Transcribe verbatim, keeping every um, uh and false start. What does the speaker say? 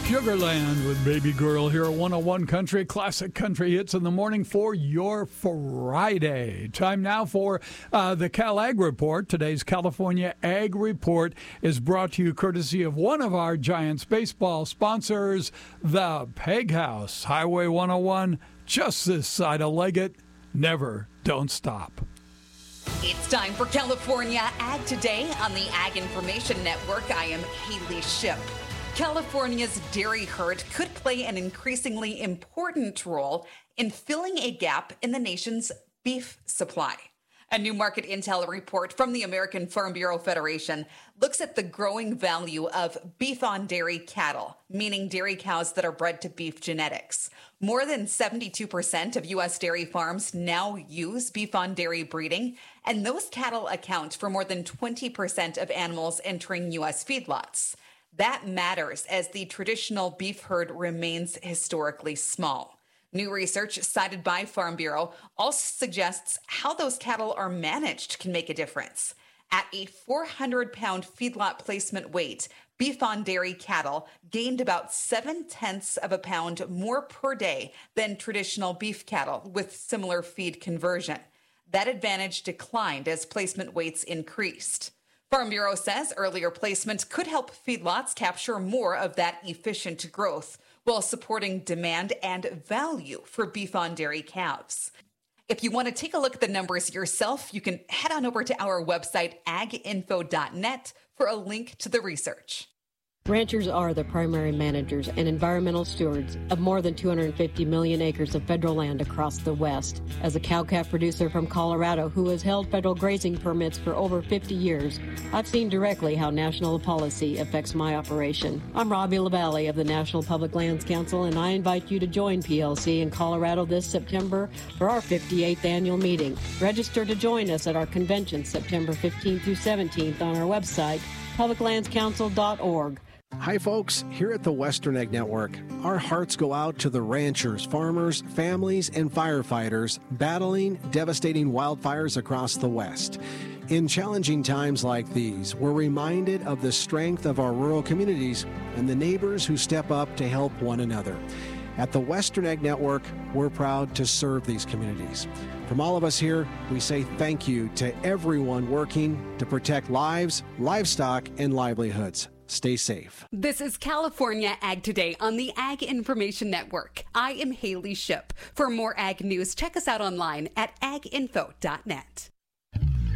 Sugarland with Baby Girl here at one oh one Country, classic country hits in the morning for your Friday. Time now for uh, the Cal Ag Report. Today's California Ag Report is brought to you courtesy of one of our Giants baseball sponsors, the Peg House. Highway one oh one, just this side of Leggett. Never, don't stop. It's time for California Ag Today on the Ag Information Network. I am Haley Ship. California's dairy herd could play an increasingly important role in filling a gap in the nation's beef supply. A new market intel report from the American Farm Bureau Federation looks at the growing value of beef-on-dairy cattle, meaning dairy cows that are bred to beef genetics. More than seventy-two percent of U S dairy farms now use beef-on-dairy breeding, and those cattle account for more than twenty percent of animals entering U S feedlots. That matters as the traditional beef herd remains historically small. New research cited by Farm Bureau also suggests how those cattle are managed can make a difference. At a four hundred pound feedlot placement weight, beef-on-dairy cattle gained about seven-tenths of a pound more per day than traditional beef cattle with similar feed conversion. That advantage declined as placement weights increased. Farm Bureau says earlier placement could help feedlots capture more of that efficient growth while supporting demand and value for beef-on-dairy calves. If you want to take a look at the numbers yourself, you can head on over to our website, ag info dot net, for a link to the research. Ranchers are the primary managers and environmental stewards of more than two hundred fifty million acres of federal land across the West. As a cow-calf producer from Colorado who has held federal grazing permits for over fifty years, I've seen directly how national policy affects my operation. I'm Robbie LaValle of the National Public Lands Council, and I invite you to join P L C in Colorado this September for our fifty-eighth annual meeting. Register to join us at our convention September fifteenth through seventeenth on our website, public lands council dot org. Hi folks, here at the Western Ag Network, our hearts go out to the ranchers, farmers, families, and firefighters battling devastating wildfires across the West. In challenging times like these, we're reminded of the strength of our rural communities and the neighbors who step up to help one another. At the Western Ag Network, we're proud to serve these communities. From all of us here, we say thank you to everyone working to protect lives, livestock, and livelihoods. Stay safe. This is California Ag Today on the Ag Information Network. I am Haley Ship. For more ag news, check us out online at ag info dot net.